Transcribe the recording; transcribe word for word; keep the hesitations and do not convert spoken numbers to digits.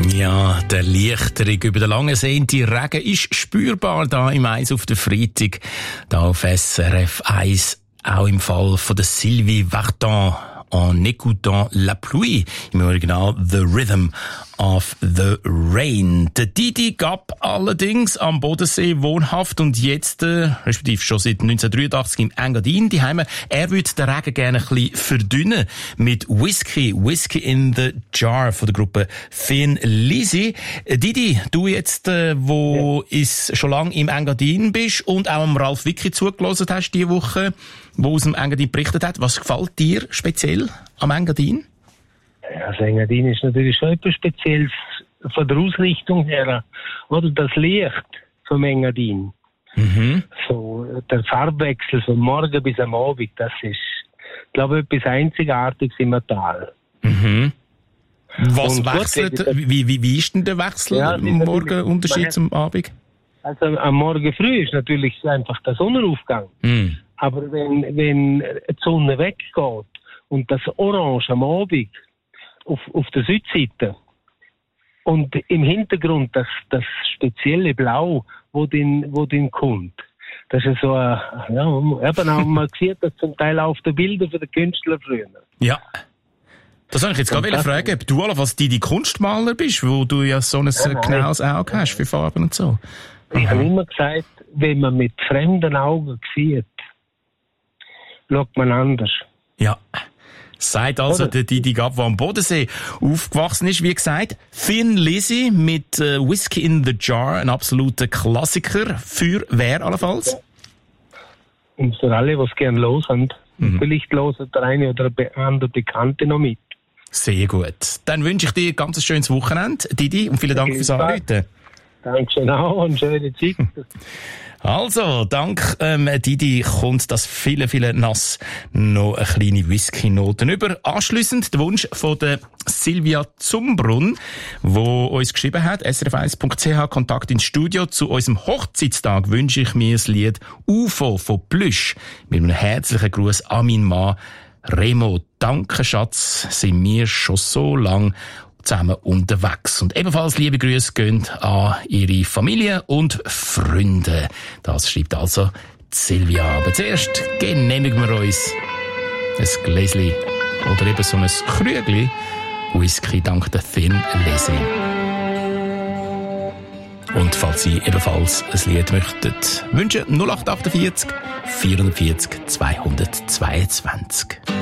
Ja, der Erleichterung über den langen sehnten Regen ist spürbar da im Eis auf der Freitag, da auf S R F eins, auch im Fall von der Sylvie Vartan. En écoutant la pluie, im Original The Rhythm of the Rain. Der Didi Gab allerdings am Bodensee wohnhaft und jetzt, äh, respektive schon seit neunzehnhundertdreiundachtzig im Engadin, die Heime. Er würde den Regen gerne ein bisschen verdünnen mit Whisky, Whisky in the Jar von der Gruppe Thin Lizzy. Äh, Didi, du jetzt, äh, wo ja. ist schon lange im Engadin bist und auch am Ralf Wicki zugelassen hast diese Woche, wo aus dem Engadin berichtet hat. Was gefällt dir speziell am Engadin? Ja, das Engadin ist natürlich schon etwas Spezielles von der Ausrichtung her. Oder das Licht vom Engadin. Mhm. So, der Farbwechsel vom Morgen bis am Abend, das ist, glaube ich, etwas Einzigartiges im Tal. Mhm. Was und wechselt, gut, wie, wie, wie ist denn der Wechsel ja, im Morgenunterschied zum Abend? Also am Morgen früh ist natürlich einfach der Sonnenaufgang. Mhm. Aber wenn, wenn die Sonne weggeht und das Orange am Abend auf, auf der Südseite und im Hintergrund das, das spezielle Blau, wo den, wo den kommt, das ist so ein, ja, eben auch, man sieht das zum Teil auf den Bildern von den Künstlern früher. Ja. Das soll ich jetzt gerade fragen, ob du allenfalls die, die Kunstmaler bist, wo du ja so ein ja, genaues Auge hast für Farben und so. Ich mhm. habe immer gesagt, wenn man mit fremden Augen sieht, schaut man anders. Ja. Sagt also der Didi Gab, der am Bodensee aufgewachsen ist. Wie gesagt, Thin Lizzy mit äh, Whisky in the Jar, ein absoluter Klassiker. Für wer allenfalls? Und für alle, die es gerne hören. Mhm. Vielleicht hören der eine oder andere Bekannte noch mit. Sehr gut. Dann wünsche ich dir ein ganz schönes Wochenende, Didi, und vielen Dank fürs Anrufen. Dankeschön auch und schöne Zeit. Also, dank ähm, Didi kommt das viele, viele nass noch eine kleine Whisky-Noten über. Anschliessend der Wunsch von der Silvia Zumbrunn, wo uns geschrieben hat, s r f eins punkt c h, Kontakt ins Studio. Zu unserem Hochzeitstag wünsche ich mir das Lied U F O von Plüsch mit einem herzlichen Gruß an meinen Mann Remo. Danke, Schatz, sind wir schon so lang zusammen unterwegs. Und ebenfalls liebe Grüße gehen an ihre Familie und Freunde. Das schreibt also Silvia. Aber zuerst genehmigen wir uns ein Gläschen oder eben so ein Krügli Whisky dank der Thin Lizzy. Und falls Sie ebenfalls ein Lied möchten wünschen, null acht acht vier vierundvierzig zweihundertzweiundzwanzig.